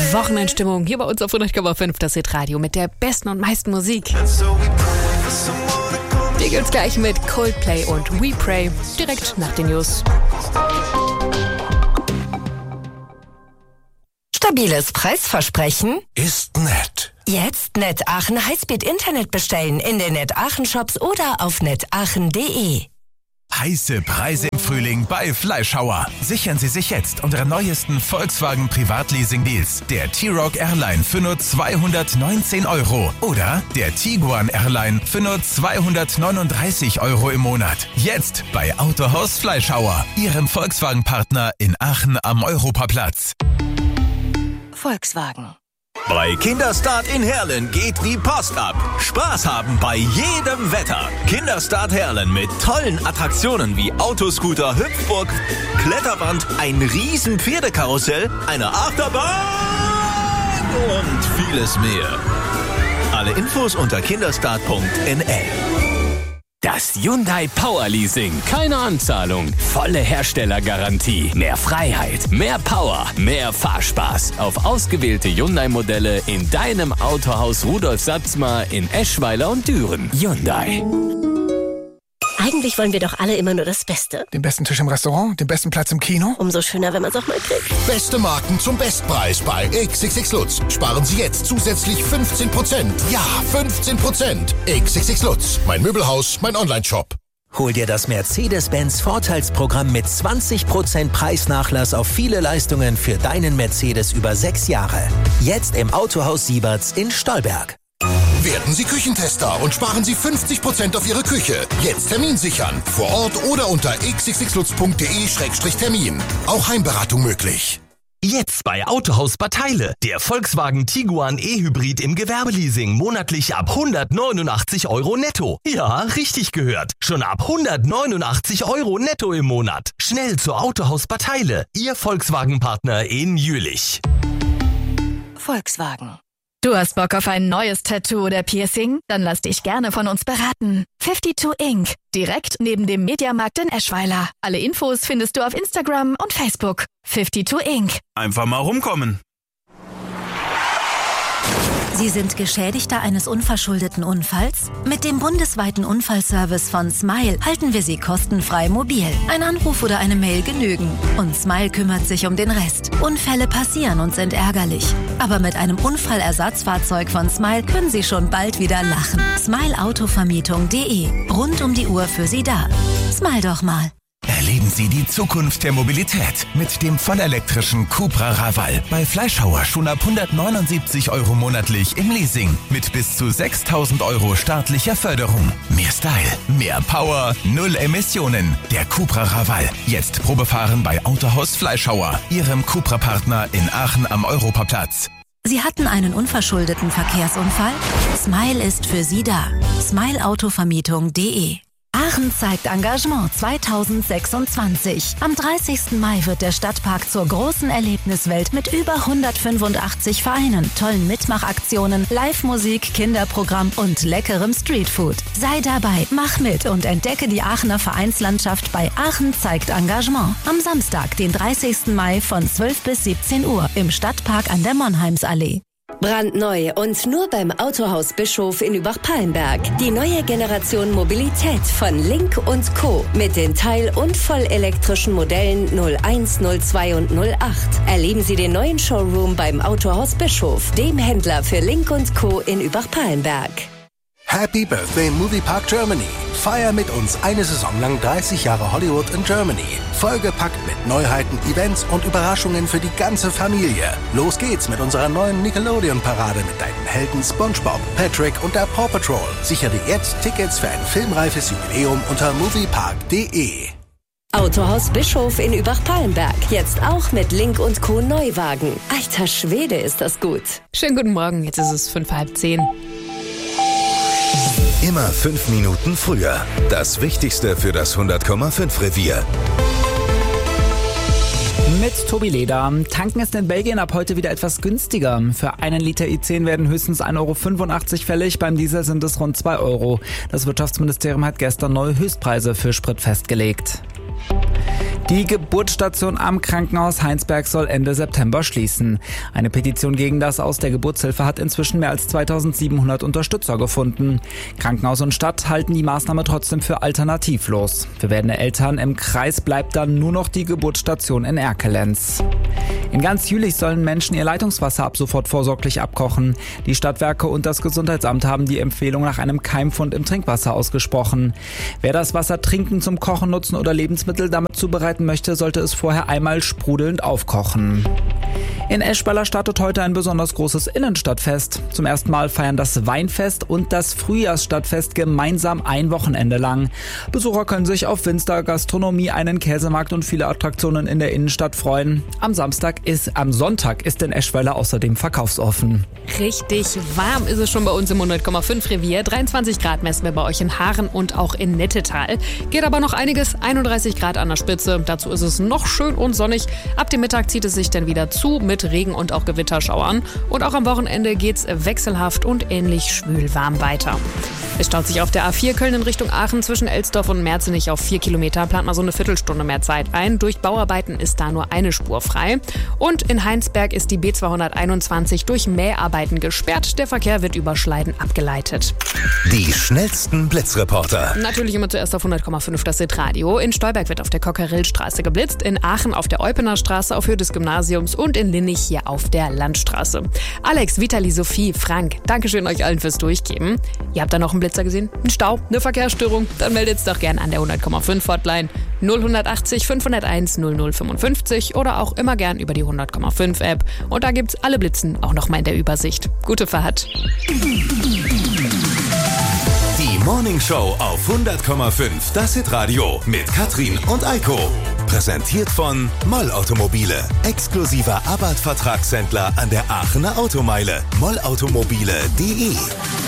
Wochenendstimmung hier bei uns auf 100,5 das Hit-Radio mit der besten und meisten Musik. Dir geht's gleich mit Coldplay und We Pray direkt nach den News. Stabiles Preisversprechen? Ist nett. Jetzt Net Aachen Highspeed Internet bestellen in den Net Aachen Shops oder auf netaachen.de. Heiße Preise im Frühling bei Fleischhauer. Sichern Sie sich jetzt unsere neuesten Volkswagen Privatleasing-Deals. Der T-Roc Airline für nur 219 € oder der Tiguan Airline für nur 239 € im Monat. Jetzt bei Autohaus Fleischhauer, Ihrem Volkswagen-Partner in Aachen am Europaplatz. Volkswagen. Bei Kinderstart in Herlen geht die Post ab. Spaß haben bei jedem Wetter. Kinderstart Herlen mit tollen Attraktionen wie Autoscooter, Hüpfburg, Kletterwand, ein riesen Pferdekarussell, eine Achterbahn und vieles mehr. Alle Infos unter kinderstart.nl. Das Hyundai Power Leasing. Keine Anzahlung. Volle Herstellergarantie. Mehr Freiheit. Mehr Power. Mehr Fahrspaß. Auf ausgewählte Hyundai-Modelle in deinem Autohaus Rudolf Satzmar in Eschweiler und Düren. Hyundai. Eigentlich wollen wir doch alle immer nur das Beste. Den besten Tisch im Restaurant, den besten Platz im Kino. Umso schöner, wenn man es auch mal kriegt. Beste Marken zum Bestpreis bei XXX Lutz. Sparen Sie jetzt zusätzlich 15%. Ja, 15%. XXX Lutz. Mein Möbelhaus, mein Onlineshop. Hol dir das Mercedes-Benz Vorteilsprogramm mit 20% Preisnachlass auf viele Leistungen für deinen Mercedes über 6 Jahre. Jetzt im Autohaus Sieberts in Stolberg. Werden Sie Küchentester und sparen Sie 50% auf Ihre Küche. Jetzt Termin sichern. Vor Ort oder unter xxxlutz.de/Termin. Auch Heimberatung möglich. Jetzt bei Autohaus Bataille. Der Volkswagen Tiguan E-Hybrid im Gewerbeleasing. Monatlich ab 189 € netto. Ja, richtig gehört. Schon ab 189 € netto im Monat. Schnell zu Autohaus Bataille. Ihr Volkswagen-Partner in Jülich. Volkswagen. Du hast Bock auf ein neues Tattoo oder Piercing? Dann lass dich gerne von uns beraten. 52 Ink. Direkt neben dem Mediamarkt in Eschweiler. Alle Infos findest du auf Instagram und Facebook. 52 Ink. Einfach mal rumkommen. Sie sind Geschädigter eines unverschuldeten Unfalls? Mit dem bundesweiten Unfallservice von Smile halten wir Sie kostenfrei mobil. Ein Anruf oder eine Mail genügen. Und Smile kümmert sich um den Rest. Unfälle passieren und sind ärgerlich. Aber mit einem Unfallersatzfahrzeug von Smile können Sie schon bald wieder lachen. Smileautovermietung.de. Rund um die Uhr für Sie da. Smile doch mal. Erleben Sie die Zukunft der Mobilität mit dem vollelektrischen Cupra Raval. Bei Fleischhauer schon ab 179 € monatlich im Leasing mit bis zu 6.000 € staatlicher Förderung. Mehr Style, mehr Power, 0 Emissionen. Der Cupra Raval. Jetzt Probefahren bei Autohaus Fleischhauer, Ihrem Cupra-Partner in Aachen am Europaplatz. Sie hatten einen unverschuldeten Verkehrsunfall? Smile ist für Sie da. Smileautovermietung.de. Aachen zeigt Engagement 2026. Am 30. Mai wird der Stadtpark zur großen Erlebniswelt mit über 185 Vereinen, tollen Mitmachaktionen, Live-Musik, Kinderprogramm und leckerem Streetfood. Sei dabei, mach mit und entdecke die Aachener Vereinslandschaft bei Aachen zeigt Engagement. Am Samstag, den 30. Mai von 12 bis 17 Uhr im Stadtpark an der Monheimsallee. Brandneu und nur beim Autohaus Bischof in Übach-Palenberg. Die neue Generation Mobilität von Link & Co. mit den teil- und vollelektrischen Modellen 01, 02 und 08. Erleben Sie den neuen Showroom beim Autohaus Bischof, dem Händler für Link & Co. in Übach-Palenberg. Happy Birthday Moviepark Germany. Feier mit uns eine Saison lang 30 Jahre Hollywood in Germany. Vollgepackt mit Neuheiten, Events und Überraschungen für die ganze Familie. Los geht's mit unserer neuen Nickelodeon-Parade mit deinen Helden SpongeBob, Patrick und der Paw Patrol. Sichere dir jetzt Tickets für ein filmreifes Jubiläum unter moviepark.de. Autohaus Bischof in Übach-Palenberg. Jetzt auch mit Link & Co. Neuwagen. Alter Schwede, ist das gut. Schönen guten Morgen, jetzt ist es 5:30. Immer 5 Minuten früher. Das Wichtigste für das 100,5 Revier. Mit Tobi Leder. Tanken ist in Belgien ab heute wieder etwas günstiger. Für einen Liter E10 werden höchstens 1,85 € fällig, beim Diesel sind es rund 2 €. Das Wirtschaftsministerium hat gestern neue Höchstpreise für Sprit festgelegt. Die Geburtsstation am Krankenhaus Heinsberg soll Ende September schließen. Eine Petition gegen das Aus der Geburtshilfe hat inzwischen mehr als 2700 Unterstützer gefunden. Krankenhaus und Stadt halten die Maßnahme trotzdem für alternativlos. Für werdende Eltern im Kreis bleibt dann nur noch die Geburtsstation in Erkelenz. In ganz Jülich sollen Menschen ihr Leitungswasser ab sofort vorsorglich abkochen. Die Stadtwerke und das Gesundheitsamt haben die Empfehlung nach einem Keimfund im Trinkwasser ausgesprochen. Wer das Wasser trinken, zum Kochen nutzen oder Lebensmittel damit zubereiten möchte, sollte es vorher einmal sprudelnd aufkochen. In Eschweiler startet heute ein besonders großes Innenstadtfest. Zum ersten Mal feiern das Weinfest und das Frühjahrsstadtfest gemeinsam ein Wochenende lang. Besucher können sich auf Winzer, Gastronomie, einen Käsemarkt und viele Attraktionen in der Innenstadt freuen. Am Sonntag ist in Eschweiler außerdem verkaufsoffen. Richtig warm ist es schon bei uns im 100,5 Revier. 23 Grad messen wir bei euch in Haaren und auch in Nettetal. Geht aber noch einiges, 31 Grad an der Spitze. Dazu ist es noch schön und sonnig. Ab dem Mittag zieht es sich dann wieder zu mit Regen und auch Gewitterschauern. Und auch am Wochenende geht's wechselhaft und ähnlich schwül warm weiter. Es staut sich auf der A4 Köln in Richtung Aachen zwischen Elsdorf und Merzenich auf 4 Kilometer. Plant mal so eine Viertelstunde mehr Zeit ein. Durch Bauarbeiten ist da nur eine Spur frei. Und in Heinsberg ist die B221 durch Mäharbeiten gesperrt. Der Verkehr wird über Schleiden abgeleitet. Die schnellsten Blitzreporter. Natürlich immer zuerst auf 100,5 das Hitradio. In Stolberg wird auf der Cockerillstraße geblitzt, in Aachen auf der Eupener Straße auf Höhe des Gymnasiums und in Linnich hier auf der Landstraße. Alex, Vitali, Sophie, Frank, Dankeschön euch allen fürs Durchgeben. Ihr habt da noch einen Blitzer gesehen? Ein Stau? Eine Verkehrsstörung? Dann meldet's doch gern an der 100,5 Hotline 0180 501 0055 oder auch immer gern über die 100,5 App. Und da gibt's alle Blitzen auch noch mal in der Übersicht. Gute Fahrt. Die Morning Show auf 100,5 das Hitradio mit Katrin und Eiko. Präsentiert von Moll Automobile. Exklusiver Abarth-Vertragshändler an der Aachener Automeile. mollautomobile.de